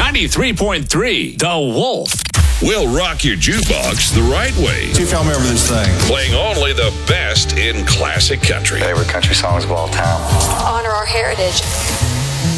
93.3 The Wolf. We'll rock your jukebox the right way. See if y'all remember this thing. Playing only the best in classic country. Favorite country songs of all time. Honor our heritage.